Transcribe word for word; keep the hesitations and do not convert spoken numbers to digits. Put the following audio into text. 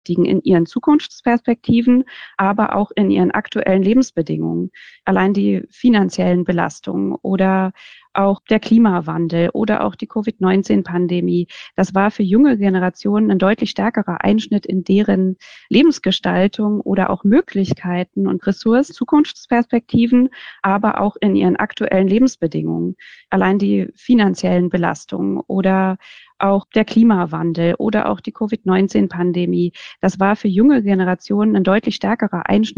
in ihren Zukunftsperspektiven, aber auch in ihren aktuellen Lebensbedingungen. Allein die finanziellen Belastungen oder auch der Klimawandel oder auch die Covid neunzehn Pandemie, das war für junge Generationen ein deutlich stärkerer Einschnitt in deren Lebensgestaltung oder auch Möglichkeiten und Ressourcen, Zukunftsperspektiven, aber auch in ihren aktuellen Lebensbedingungen. Allein die finanziellen Belastungen oder auch der Klimawandel oder auch die Covid neunzehn Pandemie, das war für junge Generationen ein deutlich stärkerer Einschnitt